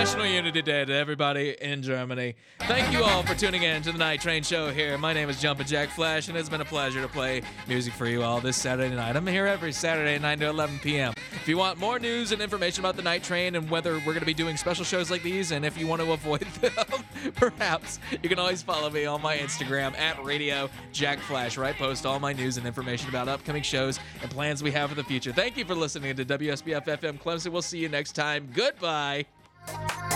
National Unity Day to everybody in Germany. Thank you all for tuning in to the Night Train Show here. My name is Jumpin' Jack Flash, and it's been a pleasure to play music for you all this Saturday night. I'm here every Saturday, 9 to 11 p.m. If you want more news and information about the Night Train and whether we're going to be doing special shows like these, and if you want to avoid them, perhaps, you can always follow me on my Instagram at Radio Jack Flash, where I post all my news and information about upcoming shows and plans we have for the future. Thank you for listening to WSBF FM Clemson. We'll see you next time. Goodbye.